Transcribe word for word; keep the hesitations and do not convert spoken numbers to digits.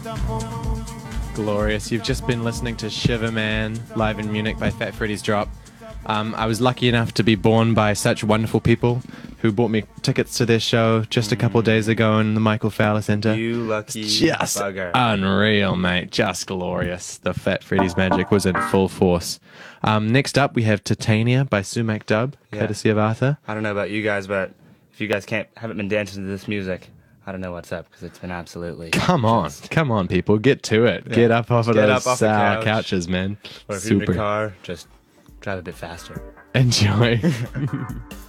Glorious. You've just been listening to Shiver Man live in Munich by Fat Freddy's Drop. Um, I was lucky enough to be born by such wonderful people who bought me tickets to their show just a couple of days ago in the Michael Fowler Centre. You lucky Just bugger. unreal, mate. Just glorious. The Fat Freddy's magic was in full force. Um, next up, we have Titania by Sumac Dub, Yeah. courtesy of Arthur. I don't know about you guys, but if you guys can't haven't been dancing to this music, I don't know what's up because it's been absolutely. Come on. Come on, people. Get to it. Get up off of Get those up off the uh, couch. couches, man. Or if you're in Super. your car, just drive a bit faster. Enjoy.